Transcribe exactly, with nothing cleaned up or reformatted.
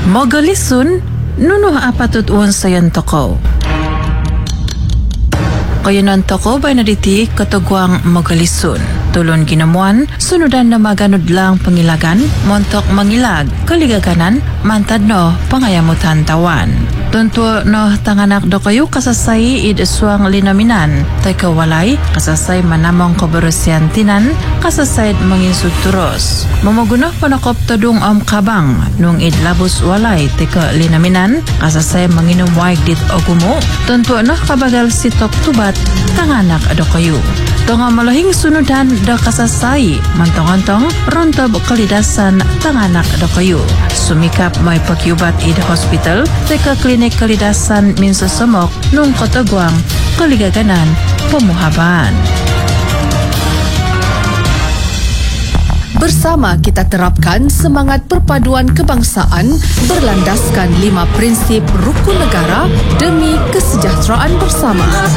Mogalisun, nuno apatut uwan sayan toko. Kaya nan toko bay naditi katagwang mogalisun. Tulon ginamuan, sunudan na maganod lang pangilagan, montok mangilag, kaligaganan, mantad no, pangayamutan tawan. Tuntua no tanganak do kayo kasasay id suang linaminan, tay kawalay, kasasay manamong kabarusyan tinan, kasasay mangin suturos. Mamagunah panakop tadung om kabang, nung id labos walay, tay ka linaminan, kasasay manginom waig dit ogumo, tuntua no kabagal sitok tubat, tanganak do kayo. Tunga malahing sunudan da kasasay, mantong-antong, rontob kalidasan, tanganak do kayo. Sumikap may pagyubat id hospital, tay ka klinik kalidasan minsa samok nung katagwang kaligaganan pemuhaban. Bersama kita terapkan semangat perpaduan kebangsaan berlandaskan lima prinsip rukun negara demi kesejahteraan bersama.